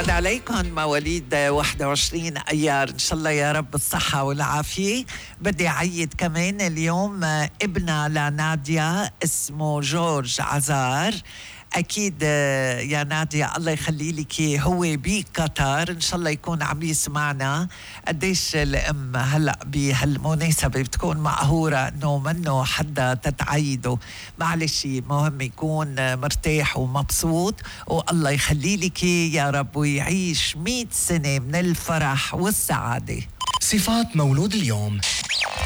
عيد عليكم مواليد 21 أيار، إن شاء الله يا رب الصحة والعافية. بدي أعيد كمان اليوم ابنها لناديا اسمه جورج عزار. أكيد يا نادية الله يخلي لك هو بقطر، إن شاء الله يكون عم يسمعنا. قديش الأم هلأ بهالمناسبة بتكون مقهورة إنه منه حدا تتعيده. معلش مهم يكون مرتاح ومبسوط، والله يخلي لك يا رب ويعيش 100 سنة من الفرح والسعادة. صفات مولود اليوم: